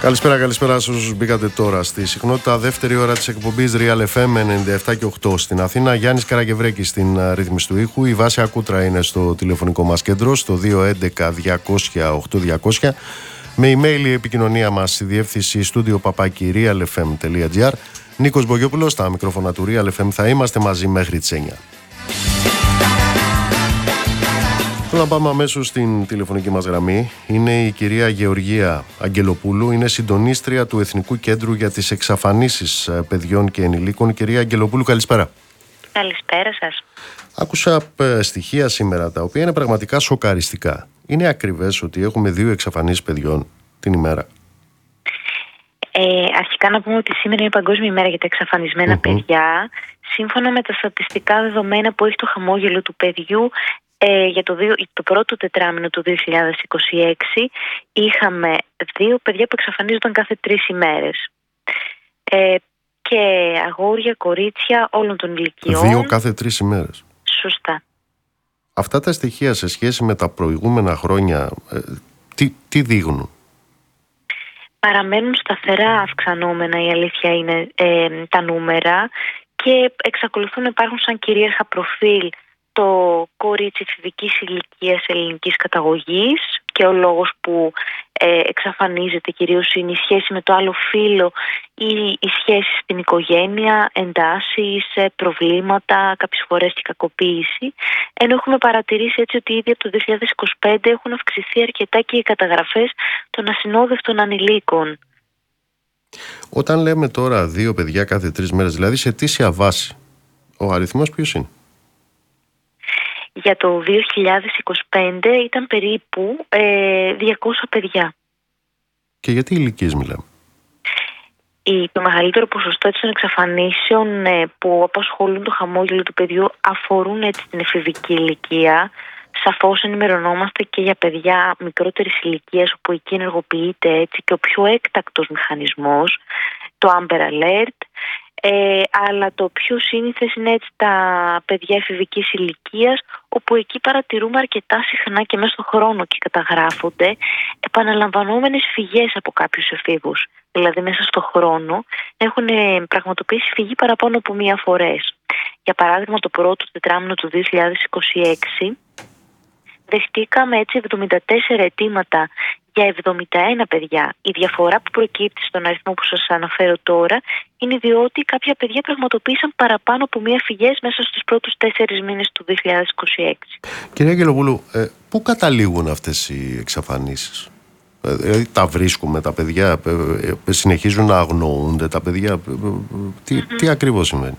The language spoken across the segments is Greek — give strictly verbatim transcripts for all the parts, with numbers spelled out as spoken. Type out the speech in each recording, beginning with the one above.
Καλησπέρα, καλησπέρα σε όσους μπήκατε τώρα στη συχνότητα. Δεύτερη ώρα της εκπομπής Real εφ εμ ενενήντα επτά και οκτώ στην Αθήνα. Γιάννης Καραγευρέκης στην ρύθμιση του ήχου. Η Βάσια Κούτρα είναι στο τηλεφωνικό μας κέντρο, στο δύο έντεκα διακόσια οκτώ διακόσια. Με email η επικοινωνία μας στη διεύθυνση studio παπάκι real f m τελεία g r. Νίκος Μπογιόπουλος, στα μικρόφωνα του Real εφ εμ. Θα είμαστε μαζί μέχρι τις εννιά. Θέλω να πάμε αμέσως στην τηλεφωνική μας γραμμή. Είναι η κυρία Γεωργία Αγγελοπούλου, είναι συντονίστρια του Εθνικού Κέντρου για τις Εξαφανίσεις Παιδιών και Ενηλίκων. Κυρία Αγγελοπούλου, καλησπέρα. Καλησπέρα σας. Άκουσα στοιχεία σήμερα τα οποία είναι πραγματικά σοκαριστικά. Είναι ακριβές ότι έχουμε δύο εξαφανίσεις παιδιών την ημέρα? Ε, αρχικά να πούμε ότι σήμερα είναι η Παγκόσμια ημέρα για τα εξαφανισμένα mm-hmm. παιδιά. Σύμφωνα με τα στατιστικά δεδομένα που έχει το χαμόγελο του παιδιού, Ε, για το, δύο, το πρώτο τετράμινο του δύο χιλιάδες είκοσι έξι είχαμε δύο παιδιά που εξαφανίζονταν κάθε τρεις ημέρες. Ε, και αγόρια, κορίτσια όλων των ηλικιών. Δύο κάθε τρεις ημέρες. Σωστά. Αυτά τα στοιχεία σε σχέση με τα προηγούμενα χρόνια, ε, τι, τι δείχνουν? Παραμένουν σταθερά αυξανόμενα, η αλήθεια είναι, ε, τα νούμερα, και εξακολουθούν να υπάρχουν σαν κυρίαρχα προφίλ το κορίτσι εφηβικής ηλικίας ελληνικής καταγωγής, και ο λόγος που ε, εξαφανίζεται κυρίως είναι η σχέση με το άλλο φύλο ή η σχέση στην οικογένεια, εντάσεις, προβλήματα, κάποιες φορές και κακοποίηση. Ενώ έχουμε παρατηρήσει έτσι ότι ήδη από το δύο χιλιάδες είκοσι πέντε έχουν αυξηθεί αρκετά και οι καταγραφές των ασυνόδευτων ανηλίκων. Όταν λέμε τώρα δύο παιδιά κάθε τρεις μέρες, δηλαδή σε αιτήσια βάση, ο αριθμός ποιος είναι? Για το δύο χιλιάδες είκοσι πέντε ήταν περίπου ε, διακόσια παιδιά. Και γιατί ηλικίες μιλάμε? Η, το μεγαλύτερο ποσοστό των εξαφανίσεων ε, που απασχολούν το χαμόγελο του παιδιού αφορούν έτσι την εφηβική ηλικία. Σαφώς ενημερωνόμαστε και για παιδιά μικρότερης ηλικίας, όπου εκεί ενεργοποιείται έτσι και ο πιο έκτακτος μηχανισμός, το Amber Alert. Ε, αλλά το πιο σύνηθες είναι έτσι τα παιδιά εφηβικής ηλικίας, όπου εκεί παρατηρούμε αρκετά συχνά και μέσα στον χρόνο και καταγράφονται επαναλαμβανόμενες φυγές από κάποιους εφήβους. Δηλαδή μέσα στον χρόνο έχουν πραγματοποιήσει φυγή παραπάνω από μία φορές. Για παράδειγμα, το πρώτο τετράμινο του δύο χιλιάδες είκοσι έξι δεχτήκαμε έτσι εβδομήντα τέσσερα αιτήματα για εβδομήντα ένα παιδιά. Η διαφορά που προκύπτει στον αριθμό που σας αναφέρω τώρα είναι διότι κάποια παιδιά πραγματοποίησαν παραπάνω από μία φυγές μέσα στους πρώτους τέσσερις μήνες του δύο χιλιάδες είκοσι έξι. Κυρία Αγγελοπούλου, ε, πού καταλήγουν αυτές οι εξαφανίσεις? Ε, δηλαδή τα βρίσκουμε τα παιδιά, ε, ε, συνεχίζουν να αγνοούνται τα παιδιά, ε, ε, τι, mm-hmm. τι ακριβώς σημαίνει?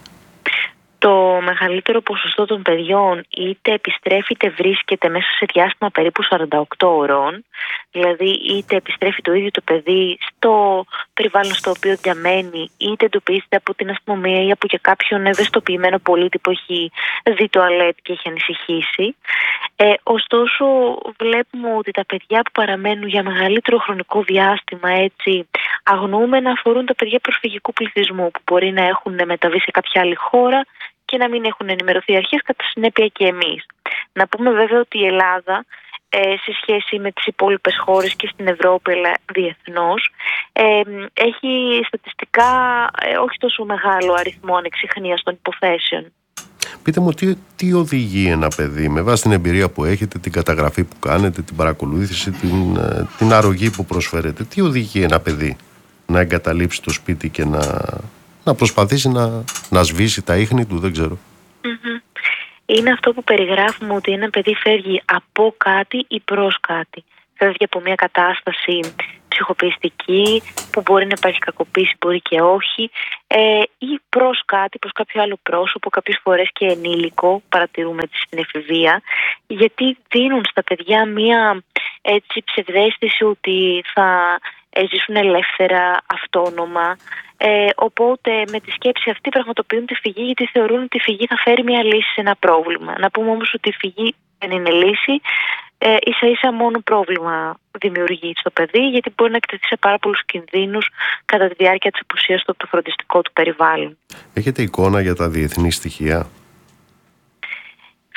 Το μεγαλύτερο ποσοστό των παιδιών είτε επιστρέφει είτε βρίσκεται μέσα σε διάστημα περίπου σαράντα οκτώ ώρων, δηλαδή είτε επιστρέφει το ίδιο το παιδί στο περιβάλλον στο οποίο διαμένει, είτε εντοπίζεται από την αστυνομία ή από και κάποιον ευαισθητοποιημένο πολίτη που έχει δει το αλέρτ και έχει ανησυχήσει. Ε, ωστόσο βλέπουμε ότι τα παιδιά που παραμένουν για μεγαλύτερο χρονικό διάστημα έτσι αγνοούμενα αφορούν τα παιδιά προσφυγικού πληθυσμού, που μπορεί να έχουν μεταβεί σε κάποια άλλη χώρα και να μην έχουν ενημερωθεί οι αρχές, κατά συνέπεια και εμείς. Να πούμε βέβαια ότι η Ελλάδα ε, σε σχέση με τις υπόλοιπες χώρες και στην Ευρώπη αλλά διεθνώς ε, έχει στατιστικά ε, όχι τόσο μεγάλο αριθμό ανεξιχνίας των υποθέσεων. Πείτε μου, τι, τι οδηγεί ένα παιδί με βάση την εμπειρία που έχετε, την καταγραφή που κάνετε, την παρακολούθηση, την, την αρρωγή που προσφέρετε, τι οδηγεί ένα παιδί να εγκαταλείψει το σπίτι και να, να προσπαθήσει να, να σβήσει τα ίχνη του, δεν ξέρω. Mm-hmm. Είναι αυτό που περιγράφουμε, ότι ένα παιδί φεύγει από κάτι ή προς κάτι. Φεύγει από μια κατάσταση ψυχοπιεστική που μπορεί να υπάρχει κακοποίηση, μπορεί και όχι, ε, ή προς κάτι, προς κάποιο άλλο πρόσωπο, κάποιες φορές και ενήλικο, παρατηρούμε έτσι στην εφηβεία, γιατί δίνουν στα παιδιά μια έτσι ψευδαίσθηση ότι θα ζήσουν ελεύθερα, αυτόνομα. Ε, οπότε με τη σκέψη αυτή πραγματοποιούν τη φυγή, γιατί θεωρούν ότι η φυγή θα φέρει μια λύση σε ένα πρόβλημα. Να πούμε όμως ότι η φυγή δεν είναι λύση, ε, ίσα ίσα μόνο πρόβλημα δημιουργεί στο παιδί, γιατί μπορεί να εκτεθεί σε πάρα πολλούς κινδύνους κατά τη διάρκεια της απουσίας του από το φροντιστικό του περιβάλλον. Έχετε εικόνα για τα διεθνή στοιχεία?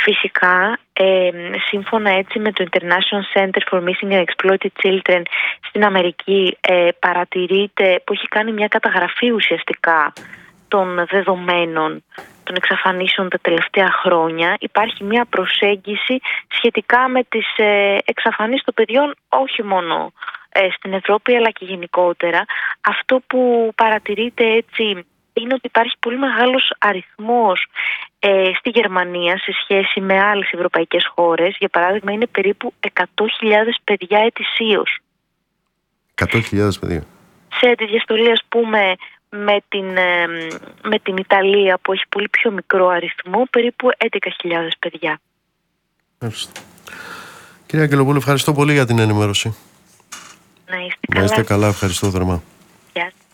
Φυσικά, ε, σύμφωνα έτσι με το International Center for Missing and Exploited Children, στις στην Αμερική ε, παρατηρείται, που έχει κάνει μια καταγραφή ουσιαστικά των δεδομένων των εξαφανίσεων τα τελευταία χρόνια. Υπάρχει μια προσέγγιση σχετικά με τις ε, εξαφανίσεις των παιδιών, όχι μόνο ε, στην Ευρώπη αλλά και γενικότερα. Αυτό που παρατηρείται έτσι είναι ότι υπάρχει πολύ μεγάλος αριθμός ε, στη Γερμανία σε σχέση με άλλες ευρωπαϊκές χώρες. Για παράδειγμα, είναι περίπου εκατό χιλιάδες παιδιά ετησίως. εκατό χιλιάδες παιδιά. Σε αντιδιαστολή, ας πούμε, με την, με την Ιταλία που έχει πολύ πιο μικρό αριθμό, περίπου έντεκα χιλιάδες παιδιά. Ευχαριστώ. Κυρία Αγγελοπούλου, ευχαριστώ πολύ για την ενημέρωση. Να είστε καλά. Να είστε καλά, ευχαριστώ θερμά. Γεια.